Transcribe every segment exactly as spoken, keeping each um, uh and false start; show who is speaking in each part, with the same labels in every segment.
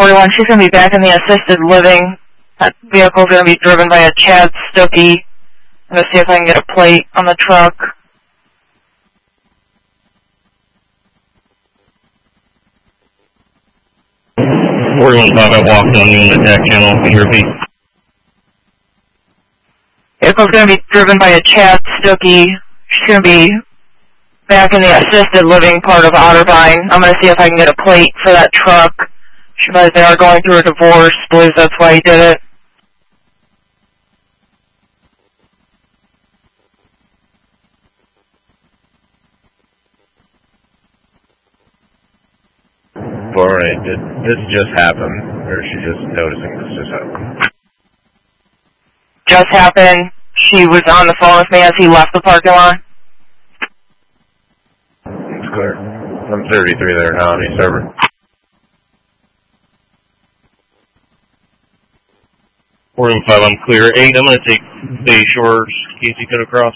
Speaker 1: forty-one, she's going to be back in the assisted living. That vehicle's going to be driven by a Chad Stuckey. I'm going to see if I can get a plate on the truck.
Speaker 2: forty-one five, I walked on you in the deck channel. Can you repeat?
Speaker 1: Vehicle's going to be driven by a Chad Stuckey. She's going to be back in the assisted living part of Otterbein. I'm going to see if I can get a plate for that truck. She might, they are going through a divorce. Believes that's why he did it.
Speaker 3: Alright, did this just happen? Or is she just noticing this just happened?
Speaker 1: Just happened. She was on the phone with me as he left the parking lot.
Speaker 3: It's clear. I'm thirty-three there now, any server.
Speaker 2: forty-one five, I'm clear. eight, I'm going to take Bay Shores, Casey Cut Across.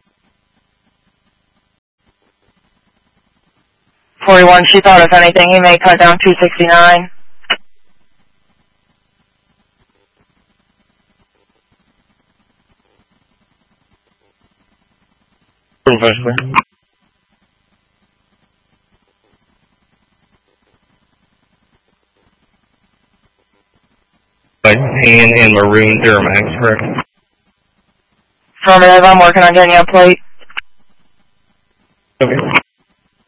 Speaker 1: forty-one, she thought if anything he may cut down two sixty-nine.
Speaker 2: forty-one five, clear. Tan and maroon Duramax, correct?
Speaker 1: Affirmative, I'm working on getting you a plate.